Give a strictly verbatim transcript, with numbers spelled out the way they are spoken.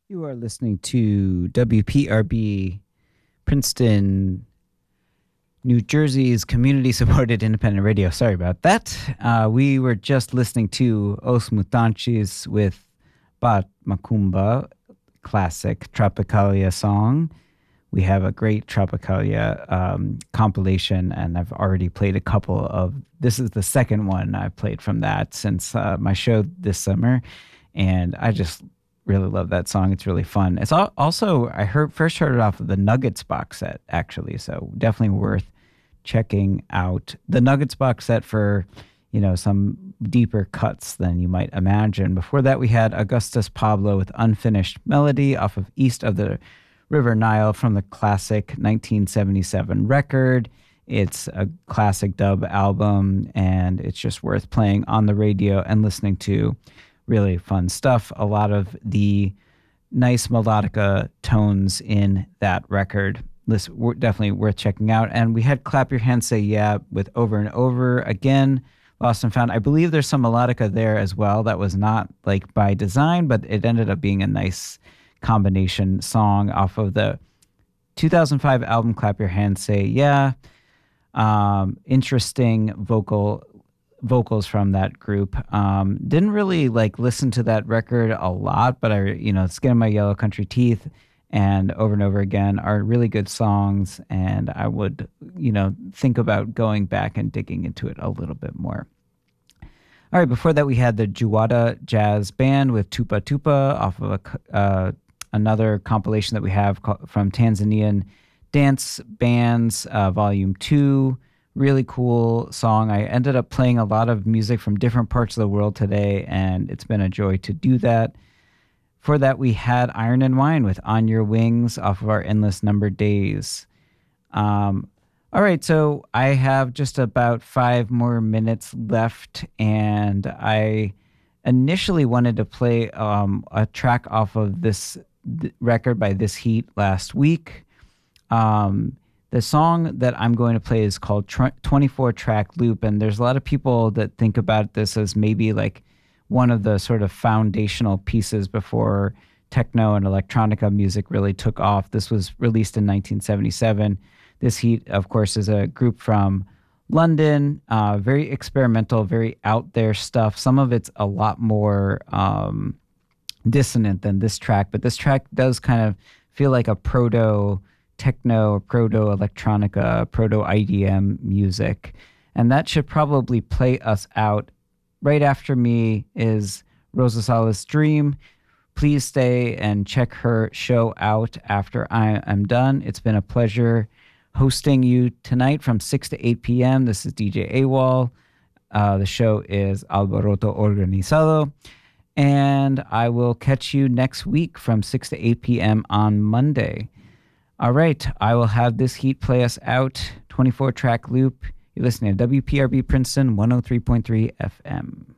You are listening to W P R B Princeton, New Jersey's community-supported independent radio. Sorry about that. Uh, we were just listening to Os Mutantes with Bat Macumba, classic Tropicalia song. We have a great Tropicalia um, compilation, and I've already played a couple of... This is the second one I've played from that since uh, my show this summer, and I just... really love that song. It's really fun. It's also, I heard first heard it off of the Nuggets box set, actually, so definitely worth checking out. The Nuggets box set for, you know, some deeper cuts than you might imagine. Before that, we had Augustus Pablo with Unfinished Melody off of East of the River Nile from the classic nineteen seventy-seven record. It's a classic dub album, and it's just worth playing on the radio and listening to. Really fun stuff. A lot of the nice melodica tones in that record. Listen, definitely worth checking out. And we had Clap Your Hands, Say Yeah with Over and Over. Again, Lost and Found. I believe there's some melodica there as well that was not like by design, but it ended up being a nice combination song off of the two thousand five album Clap Your Hands, Say Yeah. Um, interesting vocal vocals from that group. Um, didn't really like listen to that record a lot, but I, you know, Skin of My Yellow Country Teeth and Over and Over Again are really good songs. And I would, you know, think about going back and digging into it a little bit more. All right. Before that, we had the Juwada Jazz Band with Tupa Tupa off of a, uh, another compilation that we have from Tanzanian Dance Bands, uh, Volume two. Really cool song. I ended up playing a lot of music from different parts of the world today, and it's been a joy to do that. For that, we had Iron and Wine with On Your Wings off of our Endless Number Days. Um, all right, so I have just about five more minutes left, and I initially wanted to play um, a track off of this th- record by This Heat last week. Um The song that I'm going to play is called twenty-four track Loop, and there's a lot of people that think about this as maybe like one of the sort of foundational pieces before techno and electronica music really took off. This was released in nineteen seventy-seven. This Heat, of course, is a group from London, uh, very experimental, very out there stuff. Some of it's a lot more um, dissonant than this track, but this track does kind of feel like a proto techno, proto-electronica, proto-I D M music. And that should probably play us out. Right after me is Rosa Salas Dream. Please stay and check her show out after I am done. It's been a pleasure hosting you tonight from six to eight p.m. This is D J AWOL. Uh, the show is Alboroto Organizado. And I will catch you next week from six to eight p.m. on Monday. All right, I will have This Heat play us out, twenty-four track loop. You're listening to W P R B Princeton one oh three point three F M.